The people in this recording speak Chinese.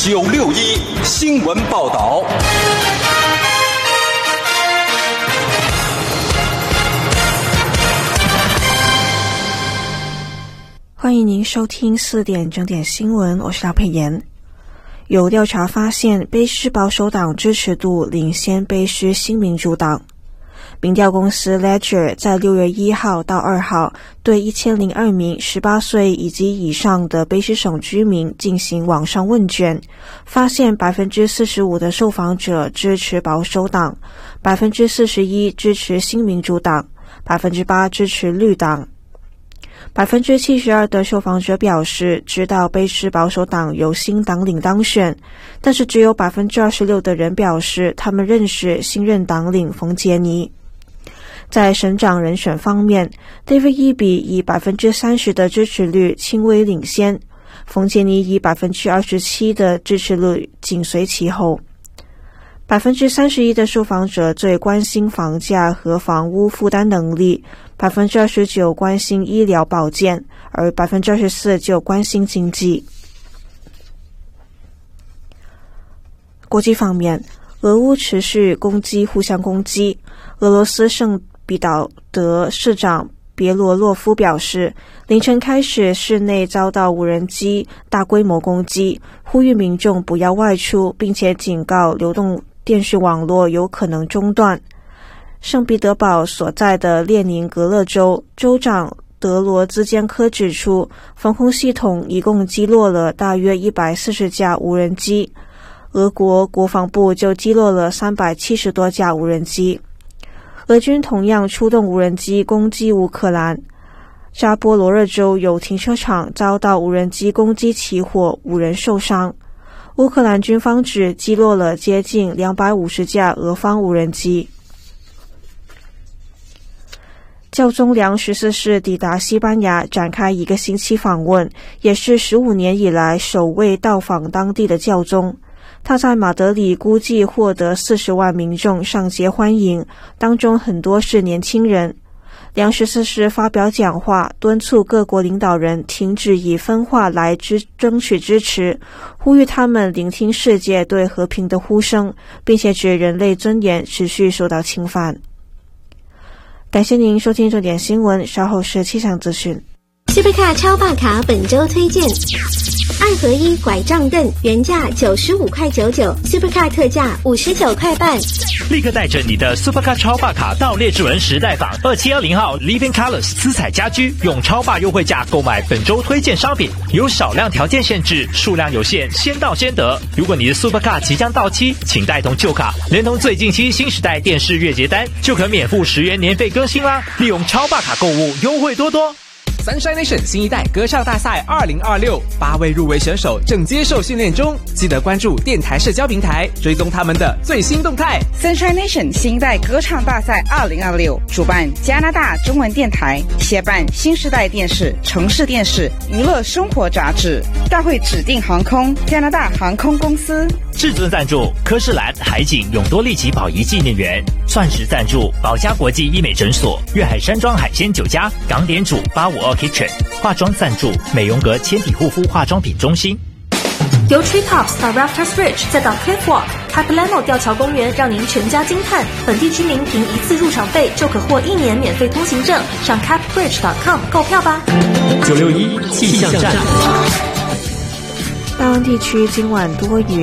961新闻报道。 欢迎您收听4点整点新闻，我是廖佩妍。有调查发现，卑诗保守党支持度领先卑诗新民主党。民调公司 Ledger 在6月1号到2号对1002名18岁以及以上的卑诗省居民进行网上问卷，发现 45% 的受访者支持保守党， 41% 支持新民主党， 8% 支持绿党。72% 的受访者表示知道卑诗保守党由新党领当选，但是只有 26% 的人表示他们认识新任党领冯杰尼。在省长人选方面， David Eby 以 30% 的支持率轻微领先，冯杰尼以 27% 的支持率紧随其后。31% 的受访者最关心房价和房屋负担能力， 29% 关心医疗保健，而 24% 就关心经济。国际方面，俄乌持续互相攻击。俄罗斯圣彼得德市长别罗洛夫表示，凌晨开始室内遭到无人机大规模攻击，呼吁民众不要外出，并且警告流动电视网络有可能中断。圣彼得堡所在的列宁格勒州州长德罗兹坚科指出，防空系统一共击落了大约140架无人机，俄国国防部就击落了370多架无人机。俄军同样出动无人机攻击乌克兰。扎波罗热州有停车场遭到无人机攻击起火，5人受伤。乌克兰军方指击落了接近250架俄方无人机。教宗良14世抵达西班牙展开1个星期访问，也是15年以来首位到访当地的教宗。他在马德里估计获得40万民众上街欢迎，当中很多是年轻人。良14世发表讲话，敦促各国领导人停止以分化来争取支持，呼吁他们聆听世界对和平的呼声，并且指人类尊严持续受到侵犯。感谢您收听重点新闻，稍后是气象资讯。 Supercar 超霸卡本周推荐，2合1拐杖凳原价95.99块，Supercar 特价59块半。 立刻带着你的 Supercar 超霸卡到列治文时代坊2710号 Living Colors 姿彩家居，用超霸优惠价购买本周推荐商品，有少量条件限制，数量有限，先到先得。如果你的 Supercar 即将到期，请带同旧卡，连同最近期新时代电视月结单，就可免付10元年费更新啦！利用超霸卡购物，优惠多多。 Sunshine Nation 新一代歌唱大赛2026，8位入围选手正接受训练中，记得关注电台社交平台，追踪他们的最新动态。 Sunshine Nation 新一代歌唱大赛2026主办加拿大中文电台，协办新时代电视、城市电视、娱乐生活杂志。大会指定航空加拿大航空公司。 至尊赞助科士兰海景永多利奇宝仪纪念园，钻石赞助宝嘉国际医美诊所、粤海山庄海鲜酒家、港点主852 Kitchen， 化妆赞助美容阁纤体护肤化妆品中心。 由 Treetops 到 Rafters Bridge 再到 Cliff Walk，Capilano 吊桥公园让您全家惊叹。本地居民凭一次入场费就可获1年免费通行证，上 capbridge.com 购票吧。 961气象站。 大湾地区今晚多云。